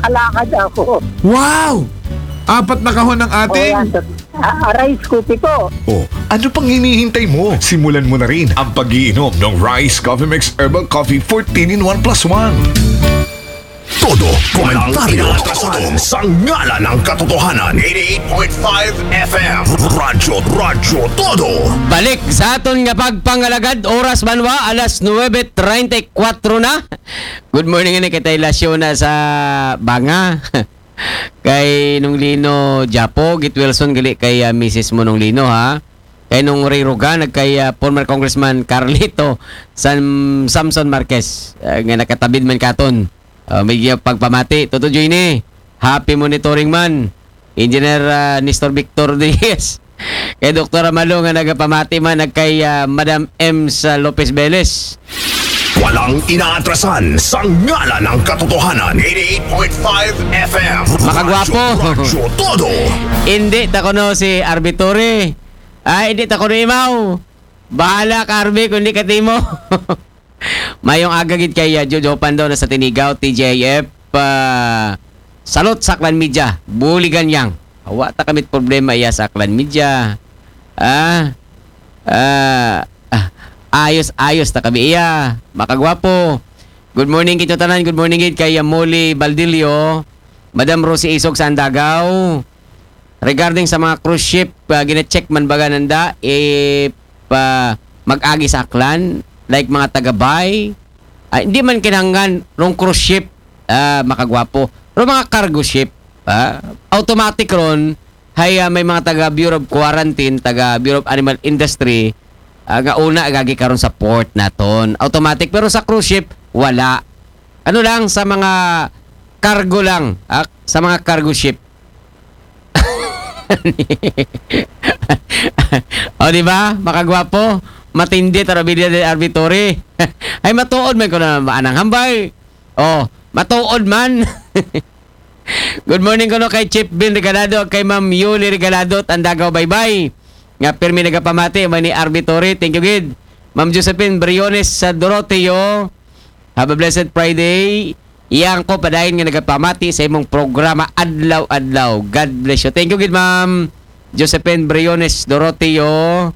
alakad ako. Wow! 4 na kahon ng ating... Rice Coffee po. Oh, ano pang hinihintay mo? Simulan mo na rin ang pag-iinom ng Rice Coffee Mix Herbal Coffee 14 in 1 plus 1. Todo komentaryo sa ngala ng katotohanan. 88.5 FM Radyo Todo. Balik sa aton nga pagpangalagad, oras manwa alas 9:34 na. Good morning ani kay lasyon na sa Banga. Kay nung Lino Japo, Git Wilson gali kay Mrs. mo nung Lino ha. Kay nung Ray Ruga kay former Congressman Carlito Samson Marquez nga nakatabid man katon. May pagpamati. Toto Joyne, happy monitoring man. Engineer Nestor Victor Diaz. Kay Dr. Amalo nga nagapamati man kay Madam M. Lopez Velez. Walang inaatrasan sa ngala ng katotohanan. 88.5 FM Makagwapo. Radyo Todo. Hindi takono si Arbitore. Hindi takono imaw. Bahala ka Arbi kundi ka timo. Mayong agagid kay Jojo Pando na sa Tinigaw, TJF, salot sa Aklan Media, buligan yang. Awa ta kamit problema iya sa Aklan Media. Ayos ta kami iya. Makagwapo. Good morning kito tanan, good morning kay Molly Baldilio, Madam Rosie Isog sa Andagaw. Regarding sa mga cruise ship, gina-check man baga nanda, mag-agi sa Aklan, like mga taga-bay, hindi man kinanggan rong cruise ship, makagwapo. Pero mga cargo ship, automatic ron, may mga taga-Bureau of Quarantine, taga-Bureau of Animal Industry, nga una agagi karon sa port naton. Automatic. Pero sa cruise ship, wala. Ano lang, sa mga cargo lang, sa mga cargo ship. O, di ba? Makagwapo. Matindi tarabilia de arbitore. Ay matuod man ko na maanang hambay. Oh, matuod man. Good morning ko no kay Chief Bin Regalado, kay Ma'am Yuli Regalado, Andagaw bye-bye. Nga permi nagapamati man ni arbitore. Thank you gid. Ma'am Josephine Briones sa Doroteo. Have a blessed Friday. Iyang ko padayon nga nagapamati sa imong programa adlaw-adlaw. God bless you. Thank you gid Ma'am Josephine Briones Doroteo.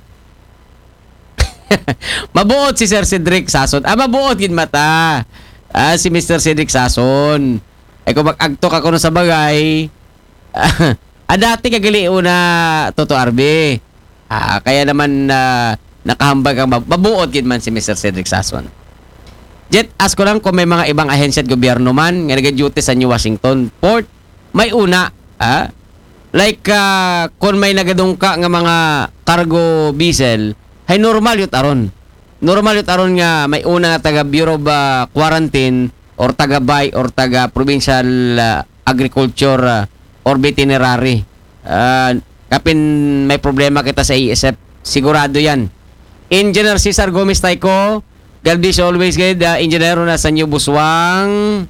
Mabuot si Sir Cedric Sason. Mabuot gid mata. Si Mr. Cedric Sason. Ay kung mag-agtok ako no sa bagay, dati kagali una Toto Arbe. Kaya naman nakahambag ang mabuot gid man si Mr. Cedric Sason. Jet, ask ko lang kung may mga ibang ahensya at gobyerno man nga nag-duty sa New Washington Port. May una, like kung may nagadungka nga mga cargo vessel, hay normal yun aron. Normal yun aron nga may una nga taga Bureau of Quarantine or taga Bay or taga Provincial Agriculture or Veterinary. Kapin may problema kita sa ISF, sigurado yan. Engineer Cesar Gomez Taiko, God bless always good. Engineer na sa New Buswang.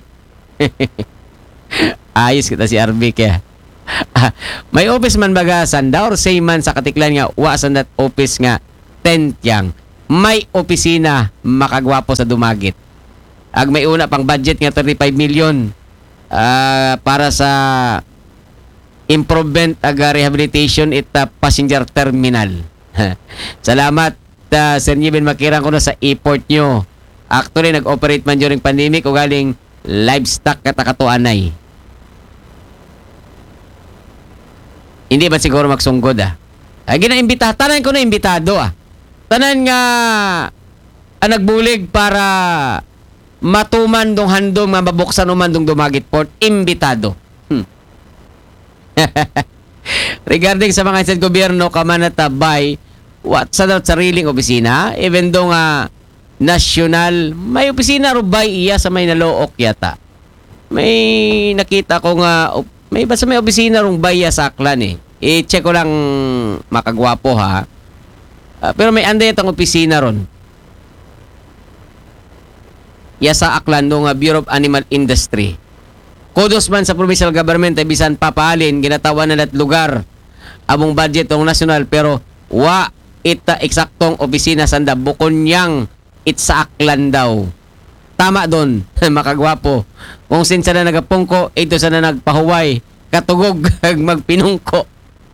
Ayos kita si RB kaya. May office man baga sanda or say man sa Katiklan nga wasan that office nga tent yang may opisina makagwapo sa Dumagit. Ag may una pang budget nga 35 million para sa improvement ag rehabilitation it passenger terminal. Salamat Sir Niven makirang ko na sa airport nyo. Actually nag-operate man during pandemic o galing livestock katakatuanay. Hindi ba siguro magsunggod Ay ginaimbita, tanan ko na imbitado Tanan nga nagbulig para matuman dong handong mababuksan uman dong Dumagit Port, imbitado. Regarding sa mga instant gobyerno kamanatabay, what sa sariling opisina, even dong national, may opisina rubay iya sa may nalook yata. May nakita ko nga, may basta may opisina rung baya sa Aklan I-check ko lang makagwapo pero may anday itong opisina ron. Ya sa Aklan ng Bureau of Animal Industry. Kudos man sa provincial government ay bisan papalin, ginatawan na lugar among budget ng national pero ita eksaktong opisina sanda bukon yang it sa Aklan daw. tama doon, makagwapo. Kung sinsa na nagapungko, ito sa na nagpahuway. Katugog, magpinungko.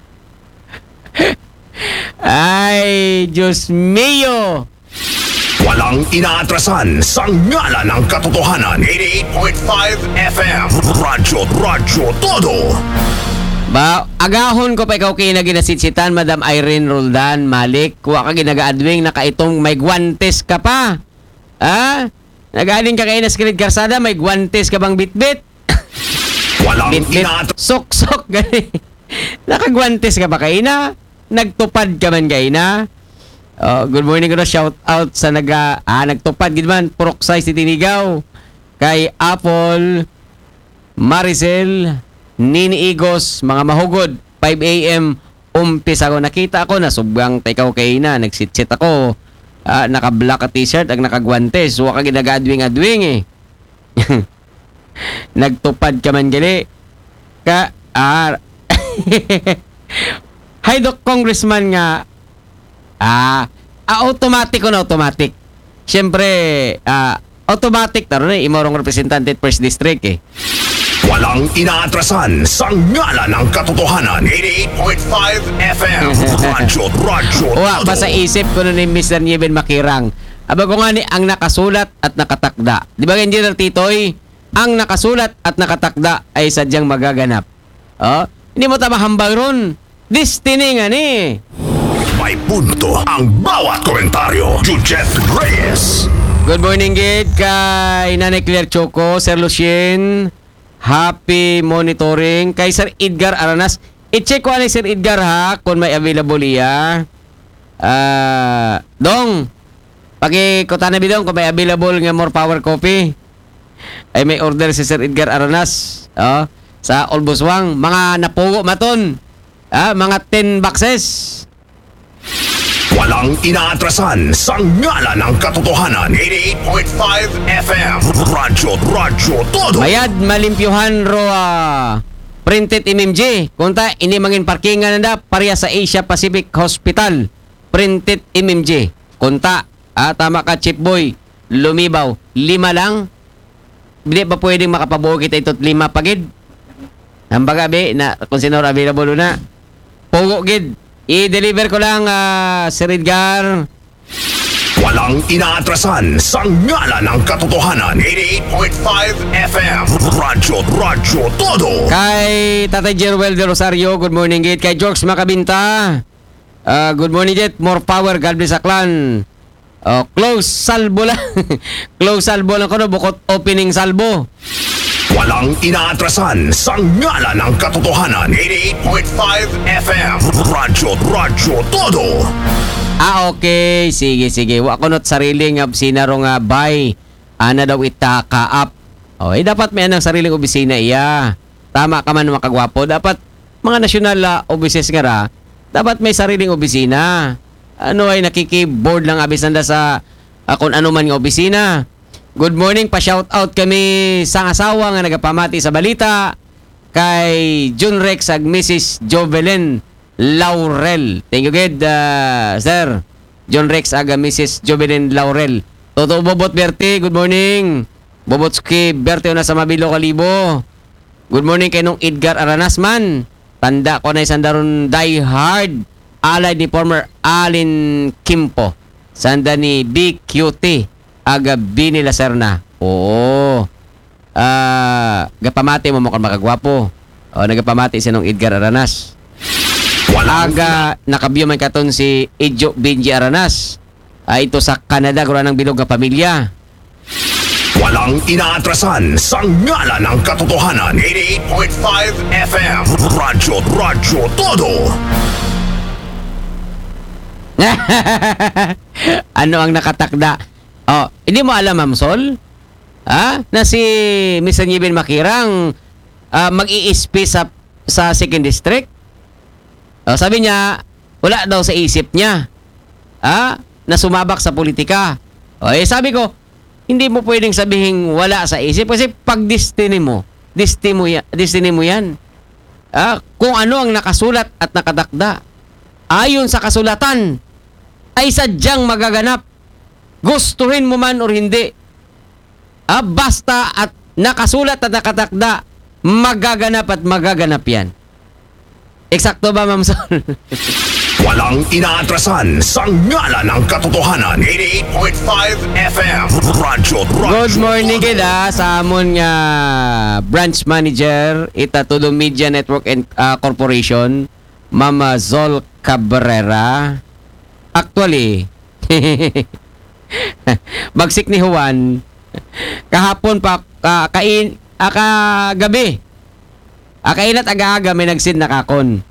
Ay, Diyos mio! Walang inaatrasan sa ngala ng katotohanan. 88.5 FM. Radyo Todo. Ba, agahon ko pa ikaw kayo na ginasitsitan, Madam Irene Roldan Malik. Kuha ka ginagaadwing na kaitong may guantes ka pa. Ha? Nagaling ka kayo na skilid karsada, may guantes ka bang bitbit? Walang Bitbit, inaatrasan. sok-sok, gani. Nakagwantes ka ba kayo na? Nagtupad ka man kayo na? Oh, good morning ko na, shout out sa nagtupad gid man, Puroksay si Tinigaw. Kay Apple, Maricel, Nini Igos, mga mahugod, 5 a.m. umpis ako. Nakita ako na subyang tikaw kay na, nagsit-sit ako. Naka-black t-shirt, ag nakagwantes. So, ka ginagadwing-adwing eh. Nagtupad ka man gali. Hi, Doc Congressman nga. Automatic o na automatic. Siyempre, automatic na rin eh. Imorong representante at first district eh. Walang inaatrasan sa ngala ng katotohanan. 88.5 FM. Radyo Uwa, Todo. pa sa isip ko na ni Mr. Nieven Makirang. Aba ko nga ni, ang nakasulat at nakatakda. Di ba, Engineer Titoy? Ang nakasulat at nakatakda ay sadyang magaganap. Oh, hindi mo tamahambang ron. Destiny nga ni. May punto ang bawat komentaryo. Jujet Reyes. Good morning, Gid. Kay Nanay Claire Choco, Sir Lucien. Happy monitoring. Kay Sir Edgar Aranas. I-check ko ni Sir Edgar ha, kung may available iya. Dong, pakikuta na bidong kung may available nga more power coffee. Ay may order si Sir Edgar Aranas. Oh, sa Olboswang. Mga napugo maton. Mga 10 boxes. Walang inaatrasan sa ngala ng katotohanan. 88.5 FM. Radyo Todo. Mayad malimpyuhan ro printed MMG. Kunta ini mangin parkingan nanda pareha sa Asia Pacific Hospital. Printed MMG. Kunta tama ka Chip Boy. Lumibaw. 5 lang. Hindi pa pwedeng makapabuo kita ito't 5 pagid. Hambaga be na kung sino available na. Pugo gid. I-deliver ko lang Sir Edgar. Walang inaatrasan sa ngala ng katotohanan. 88.5 FM. Radyo Todo. Kay Tatay Jerwel de Rosario, good morning gid. Kay George Macabinta, good morning gid. More power, God bless Aklan. Close salbo lang. Close salbo lang ko no, bukod opening salbo. Walang inaatrasan sa ngala ng katotohanan. 88.5 FM. Radyo Todo. Okay. Sige. Wa ko not sariling opisina ro nga bay. Ana daw itakaap. Dapat may anang sariling opisina iya. Tama ka man makagwapo. Dapat mga national offices nga ra, dapat may sariling opisina. Ano ay nakiki-board lang abis nanda sa kung ano man nga opisina. Good morning, pa-shout out kami sa asawa nga nagapamati sa balita kay Jun Rex ag Mrs. Jovelyn Laurel. Thank you, good, sir. John Rex ag Mrs. Jovelyn Laurel. Toto Bobot Berti, good morning. Bobotski Berti na sa Mabilo Kalibo. Good morning kay nung Edgar Aranasman. Tanda ko na isang daron die hard allied ni former Alin Kimpo. Sanda ni BQT. Aga Bini Lacerna. Oo. Gapamati mo kung makagwapo. Nagapamati si nung Edgar Aranas. Aga nakabiyo man katon si Edjo Benji Aranas. Ito sa Canada, gura ng bilog nga pamilya. Walang inaatrasan sa ngala ng katotohanan. 88.5 FM. Radyo Todo. Ano ang nakatakda? Hindi mo alam, Ma'am Sol? Na si Mr. Nieven Makirang mag-i-SP sa 2nd District? Sabi niya, wala daw sa isip niya. Na sumabak sa politika. Sabi ko, hindi mo pwedeng sabihin wala sa isip kasi pag destiny mo yan. Kung ano ang nakasulat at nakatakda, ayon sa kasulatan, ay sadyang magaganap. Gustuhin mo man or hindi. basta at nakasulat at nakatakda, magaganap at magaganap yan. Eksakto ba, Ma'am Sol? Walang inaatrasan sa ngala ng katotohanan. 88.5 FM. Radyo. Good morning kita sa amon nga branch manager ita Todo Media Network and Corporation, Mama Zol Cabrera. Actually, bagsik ni Juan kahapon pa kagabi. Kailat aga-aga may nagsin nakakon.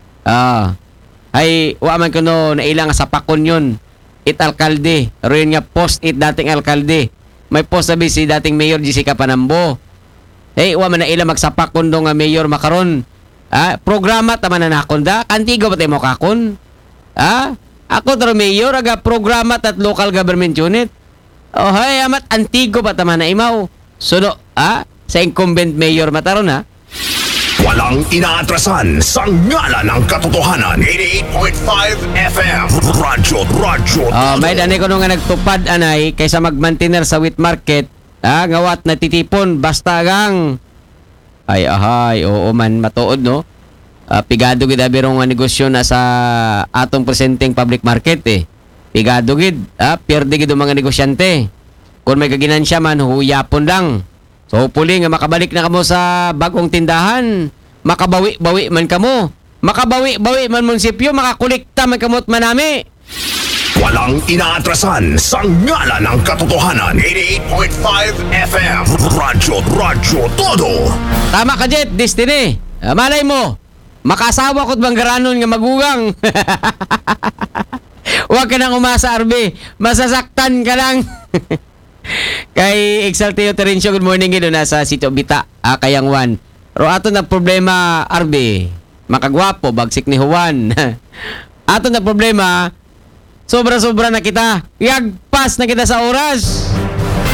Ay wa man kuno na ilang sa pakon yun. It alkalde. Roon nga post it dating alkalde. May post sabi si dating Mayor Jessica Panambo. Wa man na ilang magsapakon do nga mayor makaron. Programa taman na nakon da. Kantigo ba tayo mo kakon? Ako taro mayor aga programa at local government unit. Hay amat antigo pa taman na imaw. Suno sa incumbent mayor mataron ha. Walang inaatrasan sa ngala ng katotohanan. 88.5 FM. Radyo. May dani ko nung nga nagtupad anay kaysa magmantener sa wheat market. Ngawat na titipon basta gang. Ay, oo man matuod no. Pigado gid abirong nga negosyo na sa atong presenteng public market eh. Pigado gid, pierde gid ang mga negosyante. Kung may kaginansya man huyapon lang. So hopefully nga makabalik na kamo sa bagong tindahan. Makabawi-bawi man kamo. Makabawi-bawi man munisipyo, makakolekta man kamot manami. Walang inaatrasan sa ngala ng katotohanan. 88.5 FM. Radyo todo. Tama ka, Jet, Destiny. Malay mo, makasawa ko't banggaranon nga magugang. Huwag ka nang umasa, Arbe. Masasaktan ka lang. Kay Exalteo Terencio, good morning ito nasa Sitio Bita, Kayangwan. Pero ato na problema, Arbe, makagwapo, bagsik ni Juan. Ato na problema, sobra-sobra na kita. Yagpas na kita sa oras.